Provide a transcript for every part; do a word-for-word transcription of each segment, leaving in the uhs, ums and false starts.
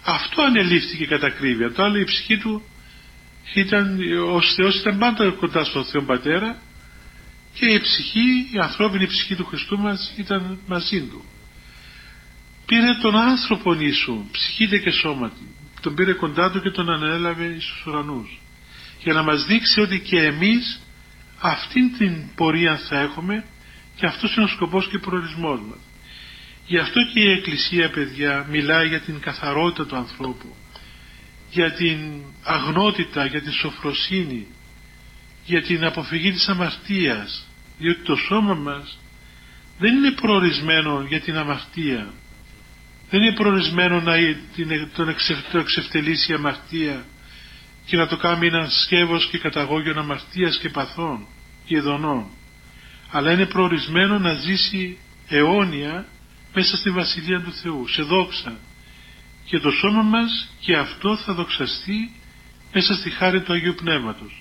Αυτό ανελήφθηκε κατά ακρίβεια. Το άλλο, η ψυχή του ήταν, ως Θεός ήταν πάντα κοντά στον Θεό Πατέρα, και η ψυχή, η ανθρώπινη ψυχή του Χριστού μας ήταν μαζί του. Πήρε τον άνθρωπο ίσου, ψυχήτε και σώματι, τον πήρε κοντά του και τον ανέλαβε στους ουρανούς, για να μας δείξει ότι και εμείς αυτήν την πορεία θα έχουμε, και αυτός είναι ο σκοπός και προορισμός μας. Γι' αυτό και η Εκκλησία, παιδιά, μιλάει για την καθαρότητα του ανθρώπου, για την αγνότητα, για την σοφροσύνη, για την αποφυγή της αμαρτίας, διότι το σώμα μας δεν είναι προορισμένο για την αμαρτία, δεν είναι προορισμένο να τον εξευτελίσει η αμαρτία και να το κάνει έναν σκεύος και καταγόγιον αμαρτίας και παθών και ειδονών, αλλά είναι προορισμένο να ζήσει αιώνια μέσα στη Βασιλεία του Θεού, σε δόξα, και το σώμα μας και αυτό θα δοξαστεί μέσα στη χάρη του Αγίου Πνεύματος.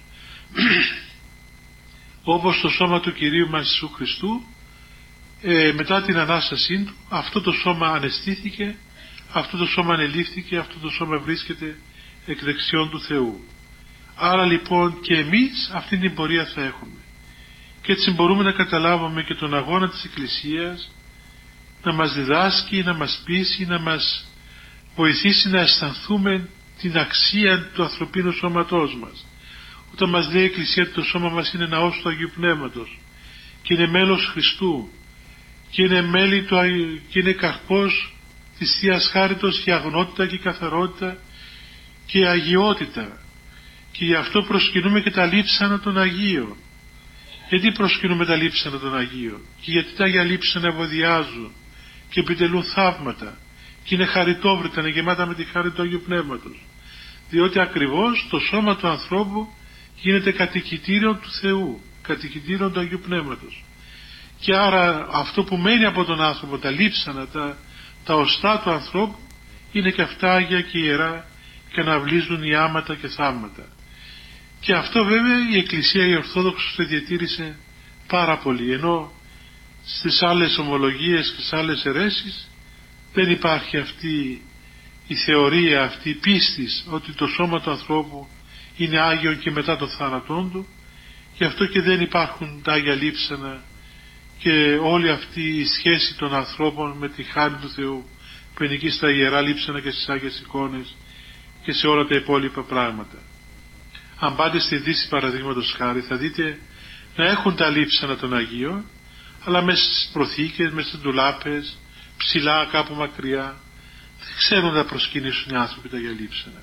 Όπως το σώμα του Κυρίου μας Ιησού Χριστού, ε, μετά την Ανάστασή του, αυτό το σώμα αναισθήθηκε, αυτό το σώμα ανελήφθηκε, αυτό το σώμα βρίσκεται εκ δεξιών του Θεού. Άρα λοιπόν και εμείς αυτή την πορεία θα έχουμε, και έτσι μπορούμε να καταλάβουμε και τον αγώνα της Εκκλησίας, να μας διδάσκει, να μας πείσει, να μας βοηθήσει να αισθανθούμε την αξία του ανθρωπίνου σώματός μας. Όταν μας λέει η Εκκλησία ότι το σώμα μας είναι ναός του Αγίου Πνεύματος και είναι μέλος Χριστού και είναι μέλη του, και είναι καρπός της Θείας Χάριτος και αγνότητα και καθαρότητα και αγιότητα, και γι' αυτό προσκυνούμε και τα λείψανα των Αγίων. Γιατί προσκυνούμε τα λείψανα των Αγίων? Και γιατί τα Αγία λείψανα ευωδιάζουν και επιτελούν θαύματα και είναι χαριτόβρητα, είναι γεμάτα με τη χάρη του Αγίου Πνεύματος, διότι ακριβώς το σώμα του ανθρώπου γίνεται κατοικητήριο του Θεού, κατοικητήριο του Αγίου Πνεύματος, και άρα αυτό που μένει από τον άνθρωπο, τα λείψανα, τα, τα οστά του ανθρώπου, είναι και αυτά Άγια και Ιερά και αναβλύζουν οι άματα και θαύματα. Και αυτό βέβαια η Εκκλησία η Ορθόδοξος το διατήρησε πάρα πολύ, ενώ στις άλλες ομολογίες και στις άλλες αιρέσεις δεν υπάρχει αυτή η θεωρία, αυτή η πίστης ότι το σώμα του ανθρώπου είναι Άγιο και μετά το θάνατόν του, γι' αυτό και δεν υπάρχουν τα Άγια λείψανα και όλη αυτή η σχέση των ανθρώπων με τη χάρη του Θεού που είναι εκεί στα Ιερά λείψανα και στις Άγιες εικόνες και σε όλα τα υπόλοιπα πράγματα. Αν πάτε στη Δύση παραδείγματος χάρη, θα δείτε να έχουν τα λείψανα των Αγίων, αλλά μέσα στις προθήκες, μέσα στις ντουλάπες, ψηλά κάπου μακριά. Δεν ξέρουν να προσκυνήσουν οι άνθρωποι τα Αγία λείψανα,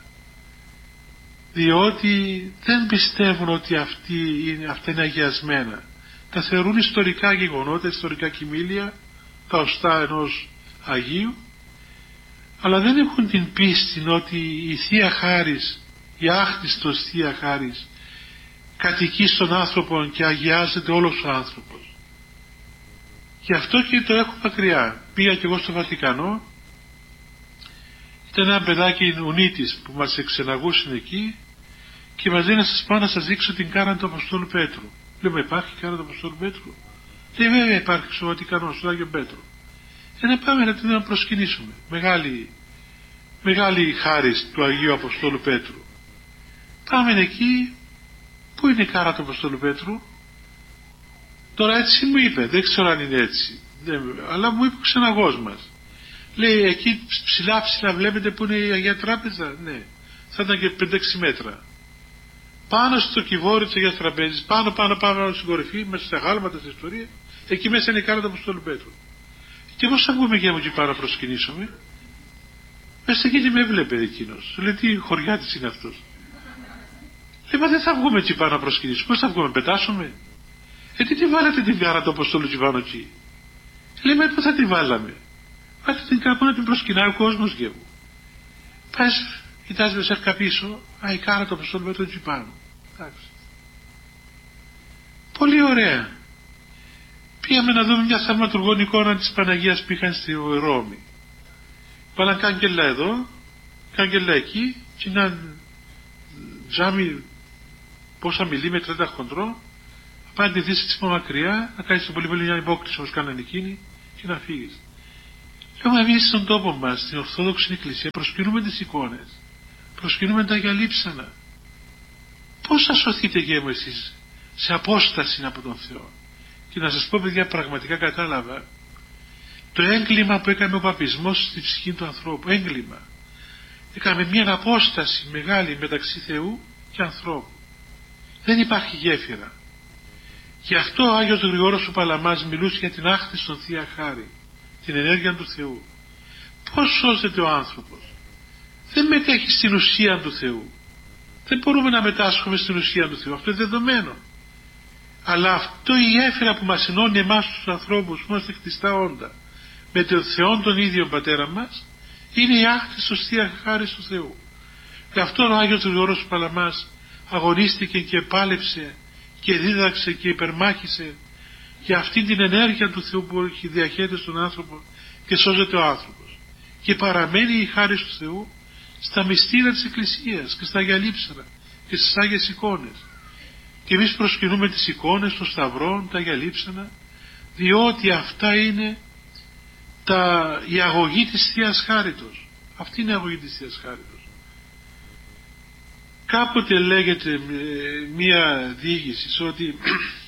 διότι δεν πιστεύουν ότι αυτοί είναι, αυτά είναι αγιασμένα. Τα θεωρούν ιστορικά γεγονότα, ιστορικά κοιμήλια, τα οστά ενός Αγίου, αλλά δεν έχουν την πίστη ότι η Θεία Χάρις, η άκτιστος Θεία Χάρις, κατοικεί στον άνθρωπο και αγιάζεται όλος ο άνθρωπος. Γι' αυτό και το έχω μακριά. Πήγα και εγώ στο Βατικανό, ήταν ένα παιδάκι Ουνίτης που μας εξεναγούσαν εκεί και μας λέει να σας πάω να σας δείξω την κάρα του Αποστόλου Πέτρου. Λέμε, υπάρχει κάρα του Αποστόλου Πέτρου? Λέει, βέβαια υπάρχει στο Βατικανό, στο Άγιο Πέτρο. Ε, να πάμε να την να προσκυνήσουμε. Μεγάλη, μεγάλη χάρις του Αγίου Αποστόλου Πέτρου. Πάμε εκεί. Πού είναι η κάρα του Αποστόλου Πέτρου? Τώρα έτσι μου είπε, δεν ξέρω αν είναι έτσι, δεν, αλλά μου είπε ο ξεναγός μας. Λέει, εκεί ψηλά ψηλά βλέπετε που είναι η Αγία Τράπεζα? Ναι, θα ήταν και πέντε έξι μέτρα. Πάνω στο κυβόρι της Αγίας Τραπέζης, πάνω πάνω πάνω στην κορυφή, μέσα στα γάλματα της ιστορίας, εκεί μέσα είναι η κάρα του Αποστόλου Πέτρου. Και πώς θα βγούμε και από εκεί πάνω να προσκυνήσουμε? Μέσα εκεί με έβλεπε εκείνος. Λέει, τι χωριάτης είναι αυτός? Λέει, μα δεν θα βγούμε εκεί πάνω να προσκυνήσουμε. Πώς θα βγούμε, πετάσουμε? Ε, τι τη βάλατε την κάρα του Αποστόλου εκεί πάνω εκεί? Λέει, μα πού θα τη βάλαμε? Πάτε την κάπου να την προσκυνάει ο κόσμος, γε μου. Πας, κοιτάζει με σέρκα πίσω, α, η κάρα του Αποστόλου Πέτρου εκεί πάνω. Εντάξει. Πολύ ωραία. Πήγαμε να δούμε μια θαυματουργών εικόνα της Παναγίας που είχαν στη Ρώμη. Βάλαν κάγκελα εδώ, κάγκελα εκεί, και ένα τζάμι πόσα μιλίμετρα ήταν χοντρό. Πάει να τη δεις έτσι μακριά, να κάνεις την πολύ πολύ μια υπόκριση όπως κάνανε εκείνοι και να φύγεις. Έχουμε εμείς στον τόπο μας, στην Ορθόδοξη Εκκλησία, προσκυνούμε τις εικόνες, προσκυνούμε τα αγιαλείψανα. Πώς θα σωθείτε και εσείς σε απόσταση από τον Θεό? Και να σας πω, παιδιά, πραγματικά κατάλαβα το έγκλημα που έκανε ο παπισμός στη ψυχή του ανθρώπου. Έγκλημα. Έκαμε μια απόσταση μεγάλη μεταξύ Θεού και ανθρώπου. Δεν υπάρχει γέφυρα. Γι' αυτό ο Άγιος Γρηγόρος ο Παλαμάς μιλούσε για την άκτιστον Θεία Χάρη, την ενέργεια του Θεού. Πώς σώζεται ο άνθρωπος? Δεν μετέχει στην ουσία του Θεού. Δεν μπορούμε να μετάσχουμε στην ουσία του Θεού. Αυτό είναι δεδομένο. Αλλά αυτό η γέφυρα που μας ενώνει εμάς τους ανθρώπους που είμαστε χτιστά όντα με τον Θεό τον ίδιο Πατέρα μας, είναι η άκτιστος Θεία Χάρη του Θεού. Γι' αυτό ο Άγιος Γρηγόρος ο Παλαμάς αγωνίστηκε και πάλεψε και δίδαξε και υπερμάχησε για αυτή την ενέργεια του Θεού που διαχέεται στον άνθρωπο και σώζεται ο άνθρωπος. Και παραμένει η χάρη του Θεού στα μυστήρια της Εκκλησίας και στα αγιαλείψανα και στις Άγιες εικόνες. Και εμείς προσκυνούμε τις εικόνες των σταυρών, τα αγιαλείψανα, διότι αυτά είναι τα, η αγωγή της Θείας Χάριτος. Αυτή είναι η αγωγή της Θείας Χάριτος. Κάποτε λέγεται μία διήγηση ότι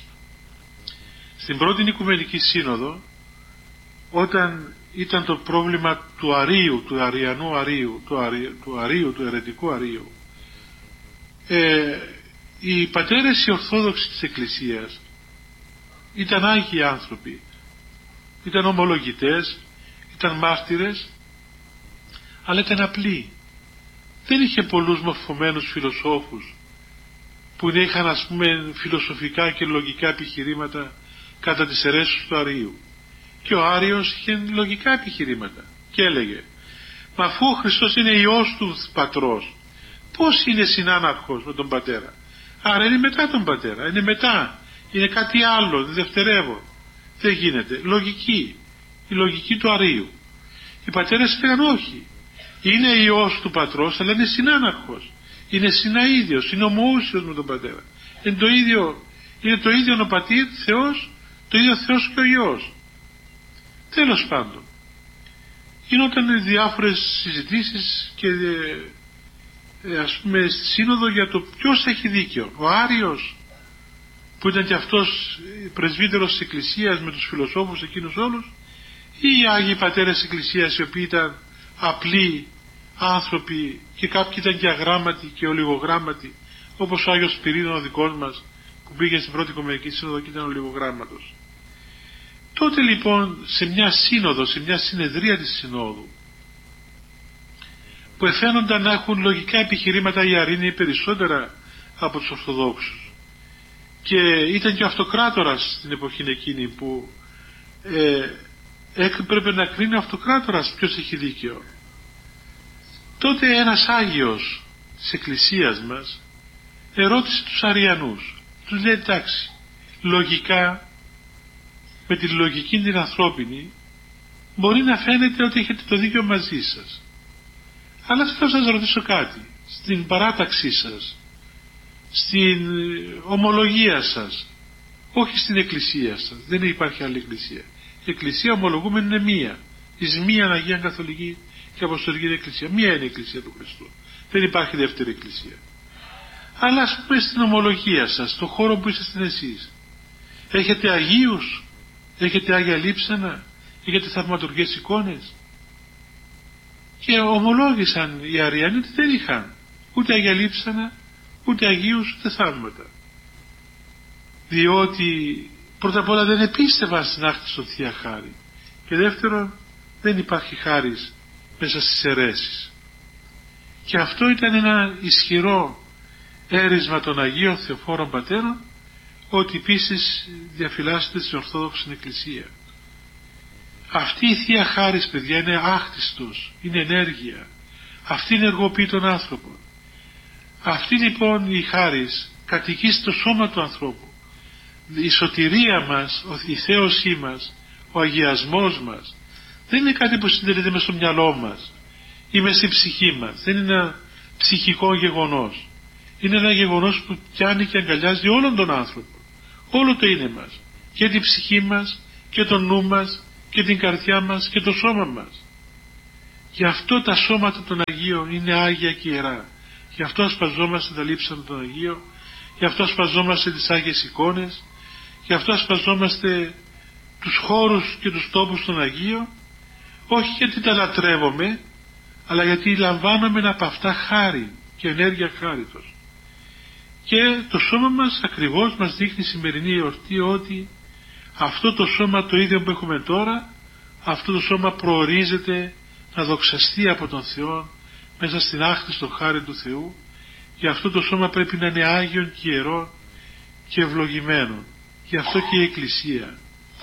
στην πρώτη Οικουμενική Σύνοδο, όταν ήταν το πρόβλημα του αρείου, του αριανού αρείου, του, αρι, του αρείου, του αιρετικού αρείου, ε, οι πατέρες οι Ορθόδοξοι της Εκκλησίας ήταν άγιοι άνθρωποι, ήταν ομολογητές, ήταν μάρτυρες, αλλά ήταν απλοί. Δεν είχε πολλούς μορφωμένους φιλοσόφους που είχαν, ας πούμε, φιλοσοφικά και λογικά επιχειρήματα κατά τις αιρέσεις του αρείου. Και ο Άριος είχε λογικά επιχειρήματα και έλεγε, μα αφού ο Χριστός είναι Υιός του Πατρός, πώς είναι συνάναρχος με τον Πατέρα? Άρα είναι μετά τον Πατέρα, είναι μετά, είναι κάτι άλλο, είναι δευτερεύον. Δεν γίνεται. Λογική, η λογική του αρείου. Οι πατέρες έλεγαν όχι, είναι Υιός του Πατρός, αλλά είναι συνάναρχος, είναι συναίδιος, είναι ομοούσιος με τον Πατέρα. Είναι το ίδιο, είναι το ίδιο ο Πατήρ Θεός, το ίδιο Θεός και ο Υιός. Τέλος πάντων, γινόταν διάφορες συζητήσεις και ε, ας πούμε στη Σύνοδο για το ποιος έχει δίκιο, ο Άριος που ήταν και αυτός πρεσβύτερος της Εκκλησίας με τους φιλοσόφους εκείνους όλους, ή οι Άγιοι Πατέρες της Εκκλησίας οι οποίοι ήταν απλοί άνθρωποι και κάποιοι ήταν και αγράμματοι και ολιγογράμματοι, όπως ο Άγιος Σπυρίδων ο δικός μας που πήγε στην πρώτη Οικουμενική Σύνοδο και ήταν ολιγογράμματος. Τότε λοιπόν σε μια σύνοδο, σε μια συνεδρία της Συνόδου που εφαίνονταν να έχουν λογικά επιχειρήματα οι Αρήνιοι περισσότερα από τους Ορθοδόξους, και ήταν και ο αυτοκράτορας στην εποχή εκείνη που ε, έπρεπε να κρίνει ο αυτοκράτορας ποιος έχει δίκαιο. Τότε ένας Άγιος της Εκκλησίας μας ερώτησε τους Αριανούς, τους λέει εντάξει, λογικά με τη λογική την ανθρώπινη μπορεί να φαίνεται ότι έχετε το δίκαιο μαζί σας, αλλά θέλω να σας ρωτήσω κάτι. Στην παράταξή σας, στην ομολογία σας, όχι στην εκκλησία σας, δεν υπάρχει άλλη εκκλησία. Η εκκλησία ομολογούμενη είναι μία, εις μία Αγία Καθολική και Αποστολική Εκκλησία. Μία είναι η εκκλησία του Χριστού, δεν υπάρχει δεύτερη εκκλησία. Αλλά ας πούμε στην ομολογία σας, στον χώρο που είσαστε εσείς, έχετε Αγίους, έχετε Άγια Λείψανα, έχετε θαυματουργές εικόνες? Και ομολόγησαν οι Αριανοί ότι δεν είχαν ούτε Άγια Λείψανα, ούτε Αγίους, ούτε θαύματα, διότι πρώτα απ' όλα δεν επίστευαν στην άκτιστον Θεία Χάρη, και δεύτερον δεν υπάρχει χάρις μέσα στις αιρέσεις. Και αυτό ήταν ένα ισχυρό έρισμα των Αγίων Θεοφόρων Πατέρων, ότι επίσης διαφυλάσσεται στην Ορθόδοξη Εκκλησία. Αυτή η Θεία Χάρις, παιδιά, είναι άκτιστος, είναι ενέργεια, αυτή ενεργοποιεί τον άνθρωπο. Αυτή λοιπόν η χάρις κατοικεί στο σώμα του ανθρώπου. Η σωτηρία μας, η θέωσή μας, ο αγιασμός μας δεν είναι κάτι που συντελείται μες στο μυαλό μας ή μες στην ψυχή μας, δεν είναι ένα ψυχικό γεγονός. Είναι ένα γεγονός που πιάνει και αγκαλιάζει όλον τον άνθρωπο, όλο το είναι μας, και την ψυχή μας και τον νου μας και την καρδιά μας και το σώμα μας. Γι' αυτό τα σώματα των Αγίων είναι Άγια και Ιερά. Γι' αυτό ασπαζόμαστε τα λείψανα των Αγίων, γι' αυτό ασπαζόμαστε τις Άγιες εικόνες, γι' αυτό ασπαζόμαστε τους χώρους και τους τόπους των Αγίων, όχι γιατί τα λατρεύουμε, αλλά γιατί λαμβάνουμε από αυτά χάρη και ενέργεια χάριτος. Και το σώμα μας ακριβώς μας δείχνει η σημερινή εορτή ότι αυτό το σώμα το ίδιο που έχουμε τώρα, αυτό το σώμα προορίζεται να δοξαστεί από τον Θεό μέσα στην άκτιστο χάρη του Θεού. Γι' αυτό το σώμα πρέπει να είναι Άγιον και Ιερό και ευλογημένο. Γι' αυτό και η Εκκλησία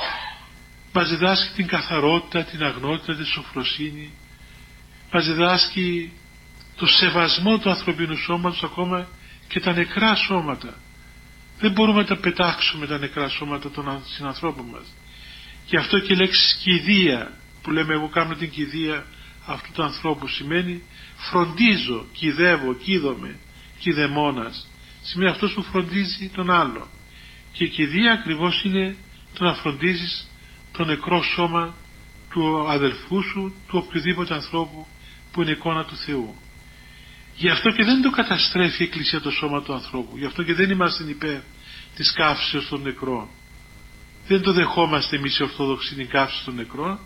μας διδάσκει την καθαρότητα, την αγνότητα, τη σοφροσύνη, μας διδάσκει το σεβασμό του ανθρωπίνου σώματος, ακόμα και τα νεκρά σώματα. Δεν μπορούμε να τα πετάξουμε τα νεκρά σώματα των συνανθρώπων μας. Γι' αυτό και η λέξη κηδεία, που λέμε εγώ κάνω την κηδεία αυτού του ανθρώπου, σημαίνει φροντίζω, κηδεύω, κηδομαι, κηδεμόνας. Σημαίνει αυτός που φροντίζει τον άλλο. Και η κηδεία ακριβώς είναι το να φροντίζεις το νεκρό σώμα του αδελφού σου, του οποιοδήποτε ανθρώπου που είναι εικόνα του Θεού. Γι' αυτό και δεν το καταστρέφει η Εκκλησία το σώμα του ανθρώπου. Γι' αυτό και δεν είμαστε υπέρ της καύσεως των νεκρών. Δεν το δεχόμαστε εμείς οι Ορθόδοξοι την καύση των νεκρών.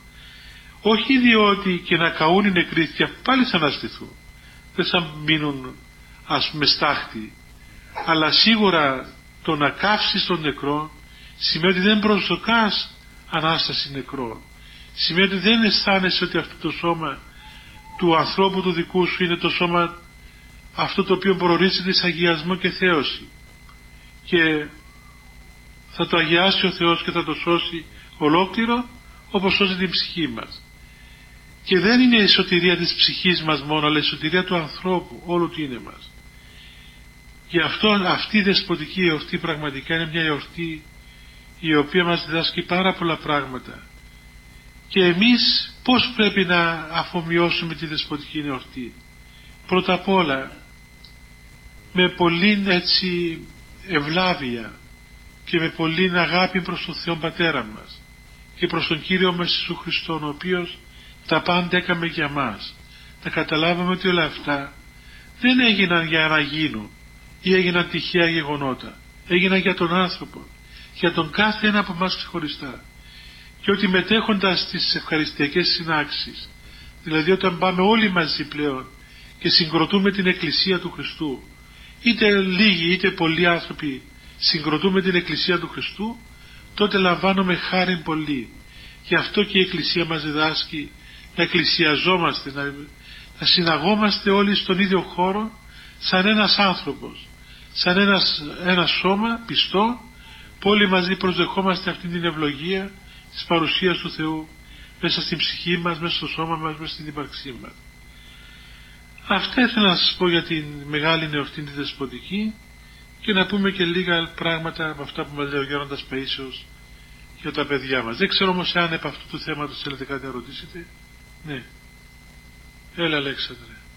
Όχι διότι και να καούν οι νεκροί και πάλι θα αναστηθούν. Δεν θα μείνουν ας πούμε στάχτη. Αλλά σίγουρα το να καύσεις των νεκρών σημαίνει ότι δεν προσδοκάς Ανάσταση νεκρών. Σημαίνει ότι δεν αισθάνεσαι ότι αυτό το σώμα του ανθρώπου του δικού σου είναι το σώμα αυτό το οποίο προορίζεται σε αγιασμό και θέωση. Και θα το αγιάσει ο Θεός και θα το σώσει ολόκληρο όπως σώζει την ψυχή μας. Και δεν είναι η σωτηρία της ψυχής μας μόνο, αλλά η σωτηρία του ανθρώπου, όλου του είναι μας. Γι' αυτό αυτή η δεσποτική εορτή πραγματικά είναι μια εορτή η οποία μας διδάσκει πάρα πολλά πράγματα. Και εμείς πώς πρέπει να αφομοιώσουμε τη δεσποτική εορτή? Πρώτα απ' όλα με πολύ έτσι ευλάβεια και με πολύ αγάπη προς τον Θεό Πατέρα μας και προς τον Κύριο μας Ιησού Χριστόν, ο οποίος τα πάντα έκαμε για μας. Να καταλάβουμε ότι όλα αυτά δεν έγιναν για να γίνουν ή έγιναν τυχαία γεγονότα. Έγιναν για τον άνθρωπο, για τον κάθε ένα από εμάς ξεχωριστά. Και ότι μετέχοντας στις ευχαριστιακές συνάξεις, δηλαδή όταν πάμε όλοι μαζί πλέον και συγκροτούμε την Εκκλησία του Χριστού, είτε λίγοι είτε πολλοί άνθρωποι συγκροτούμε την Εκκλησία του Χριστού, τότε λαμβάνουμε χάριν πολύ. Γι' αυτό και η Εκκλησία μας διδάσκει να εκκλησιαζόμαστε, να, να συναγόμαστε όλοι στον ίδιο χώρο σαν ένας άνθρωπος, σαν ένας, ένα σώμα πιστό, που όλοι μαζί προσδεχόμαστε αυτή την ευλογία της παρουσίας του Θεού μέσα στην ψυχή μας, μέσα στο σώμα μας, μέσα στην ύπαρξή μας. Αυτά ήθελα να σας πω για την μεγάλη εορτή τη δεσποτική και να πούμε και λίγα πράγματα από αυτά που μας λέει ο Γέροντας Παΐσιος για τα παιδιά μας. Δεν ξέρω όμως αν επ' αυτού του θέματος θέλετε κάτι να ρωτήσετε. Ναι. Έλα Αλέξανδρε.